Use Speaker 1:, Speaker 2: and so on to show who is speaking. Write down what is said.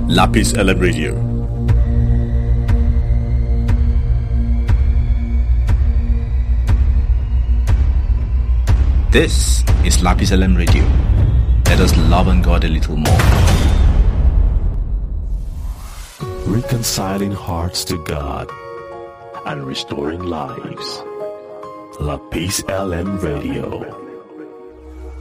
Speaker 1: Lapis LM Radio. This is Lapis LM Radio. Let us love on God a little more.
Speaker 2: Reconciling hearts to God and restoring lives. Lapis LM Radio.